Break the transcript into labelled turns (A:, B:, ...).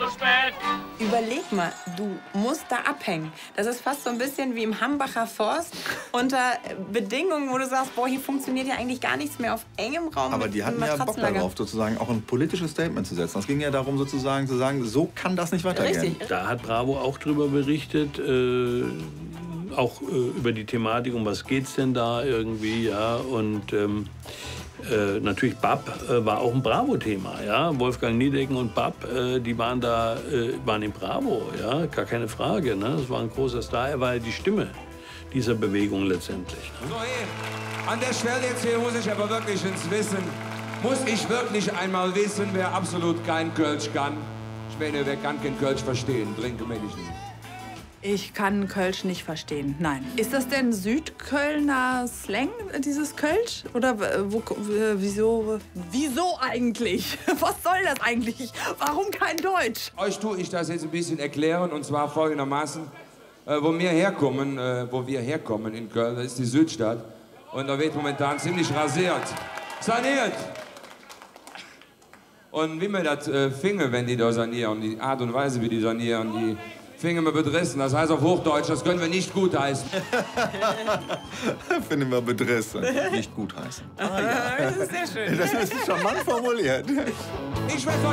A: spät.
B: Überleg mal, du musst da abhängen. Das ist fast so ein bisschen wie im Hambacher Forst unter Bedingungen, wo du sagst, boah, hier funktioniert ja eigentlich gar nichts mehr auf engem Raum.
C: Aber die hatten ja Bock darauf, sozusagen auch ein politisches Statement zu setzen. Es ging ja darum, sozusagen zu sagen, so kann das nicht weitergehen.
B: Richtig.
D: Da hat Bravo auch drüber berichtet, auch über die Thematik, um was geht's denn da irgendwie, ja, und natürlich Bab war auch ein Bravo-Thema, ja, Wolfgang Niedecken und Bab, die waren in Bravo, ja, gar keine Frage, ne, das war ein großer Star, er war die Stimme dieser Bewegung letztendlich. Ne?
E: So, hey, an der Stelle jetzt hier muss ich aber wirklich ins Wissen, muss ich wirklich einmal wissen, wer absolut kein Kölsch kann. Ich meine, wer kann kein Kölsch verstehen, trinke mir nicht.
F: Ich kann Kölsch nicht verstehen, nein. Ist das denn Südkölner Slang, dieses Kölsch? Oder wieso eigentlich? Was soll das eigentlich? Warum kein Deutsch?
E: Euch tue ich das jetzt ein bisschen erklären, und zwar folgendermaßen. Wo wir herkommen in Köln, das ist die Südstadt. Und da wird momentan ziemlich rasiert. Saniert! Und wie wir das fingen, wenn die da sanieren, die Art und Weise, wie die sanieren, die fingen wir bedrissen. Das heißt auf Hochdeutsch, das können wir nicht gutheißen.
C: Finden wir bedrissen, nicht gutheißen.
B: Das ist sehr schön.
C: Das ist charmant formuliert.
E: Ich